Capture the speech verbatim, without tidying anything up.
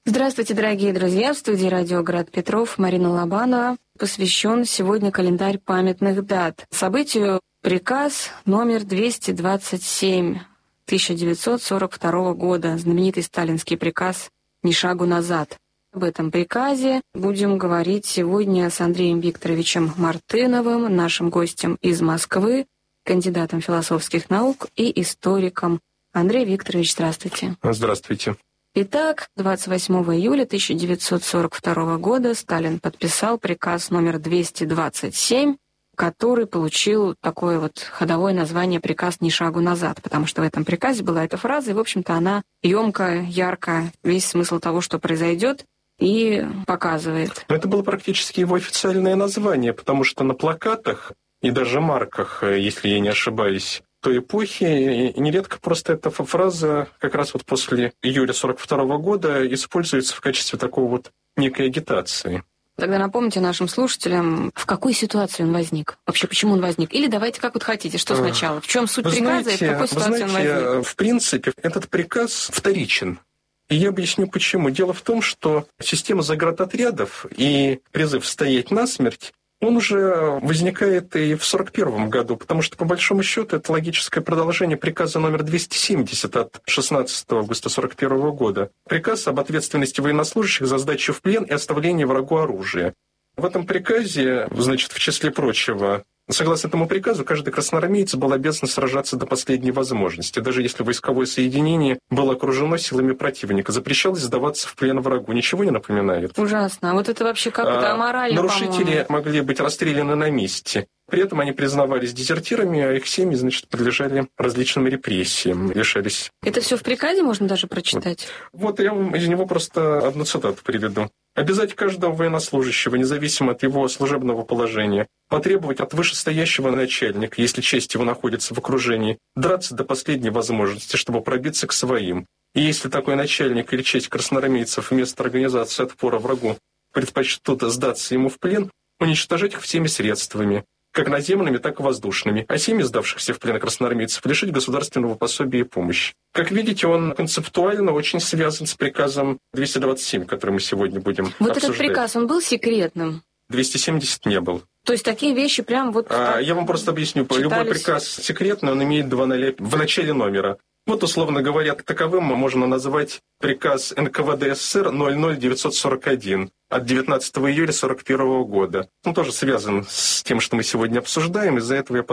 Здравствуйте, дорогие друзья! В студии радио «Град Петров» Марина Лобанова. Посвящен сегодня календарь памятных дат. Событию приказ номер двести двадцать семь тысяча девятьсот сорок второго года, знаменитый сталинский приказ «Ни шагу назад». Об этом приказе будем говорить сегодня с Андреем Викторовичем Мартыновым, нашим гостем из Москвы, кандидатом философских наук и историком. Андрей Викторович, здравствуйте. Здравствуйте. Итак, двадцать восьмого июля тысяча девятьсот сорок второго года Сталин подписал приказ номер двести двадцать семь, который получил такое вот ходовое название «Приказ «Ни шагу назад», потому что в этом приказе была эта фраза, и, в общем-то, она емкая, яркая, весь смысл того, что произойдет, и показывает. Но это было практически его официальное название, потому что на плакатах и даже марках, если я не ошибаюсь, той эпохи нередко просто эта фраза как раз вот после июля сорок второго года используется в качестве такого вот некой агитации. Тогда напомните нашим слушателям, в какой ситуации он возник? Вообще, почему он возник? Или давайте как вот хотите, что сначала? В чем суть вы приказа знаете, и в какой ситуации вы знаете, он возник? В принципе, этот приказ вторичен. И я объясню, почему. Дело в том, что система заградотрядов и призыв стоять насмерть, он уже возникает и в сорок первом году, потому что, по большому счету, это логическое продолжение приказа номер двести семьдесят от шестнадцатого августа сорок первого года. Приказ об ответственности военнослужащих за сдачу в плен и оставление врагу оружия. В этом приказе, значит, в числе прочего, согласно этому приказу, каждый красноармеец был обязан сражаться до последней возможности. Даже если войсковое соединение было окружено силами противника, запрещалось сдаваться в плен врагу. Ничего не напоминает? Ужасно. А вот это вообще как-то аморально, Нарушители по-моему. могли быть расстреляны на месте. При этом они признавались дезертирами, а их семьи, значит, подлежали различным репрессиям, лишались. Это все в приказе можно даже прочитать? Вот, вот я вам из него просто одну цитату приведу. Обязать каждого военнослужащего, независимо от его служебного положения, потребовать от вышестоящего начальника, если честь его находится в окружении, драться до последней возможности, чтобы пробиться к своим. И если такой начальник или честь красноармейцев вместо организации отпора врагу предпочтут сдаться ему в плен, уничтожать их всеми средствами, как наземными, так и воздушными, а семьи сдавшихся в плен красноармейцев лишить государственного пособия и помощи. Как видите, он концептуально очень связан с приказом двести двадцать семь, который мы сегодня будем вот обсуждать. Этот приказ, он был секретным? двести семьдесят не был. То есть такие вещи прям вот... А, я вам просто объясню. Читались. Любой приказ секретный, он имеет два ноля в начале номера. Вот, условно говоря, таковым можно назвать приказ эн ка вэ дэ эс эс эр ноль ноль девятьсот сорок один от девятнадцатого июля сорок первого года. Он тоже связан с тем, что мы сегодня обсуждаем, из-за этого я